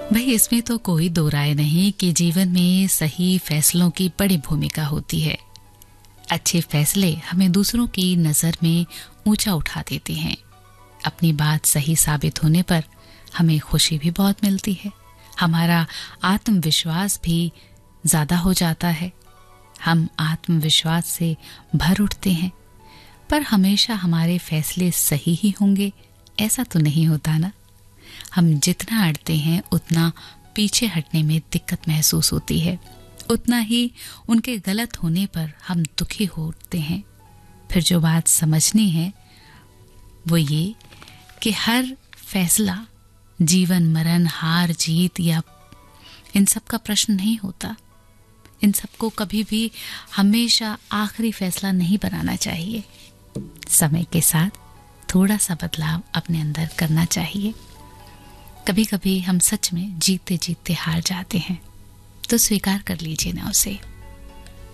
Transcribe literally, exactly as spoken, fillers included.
भाई इसमें तो कोई दो राय नहीं कि जीवन में सही फैसलों की बड़ी भूमिका होती है। अच्छे फैसले हमें दूसरों की नजर में ऊंचा उठा देते हैं। अपनी बात सही साबित होने पर हमें खुशी भी बहुत मिलती है। हमारा आत्मविश्वास भी ज्यादा हो जाता है। हम आत्मविश्वास से भर उठते हैं। पर हमेशा हमारे फैसले सही ही होंगे ऐसा तो नहीं होता ना। हम जितना अड़ते हैं उतना पीछे हटने में दिक्कत महसूस होती है, उतना ही उनके गलत होने पर हम दुखी होते हैं। फिर जो बात समझनी है वो ये कि हर फैसला जीवन मरण, हार जीत या इन सब का प्रश्न नहीं होता। इन सबको कभी भी हमेशा आखिरी फैसला नहीं बनाना चाहिए। समय के साथ थोड़ा सा बदलाव अपने अंदर करना चाहिए। कभी कभी हम सच में जीते जीते हार जाते हैं, तो स्वीकार कर लीजिए ना उसे।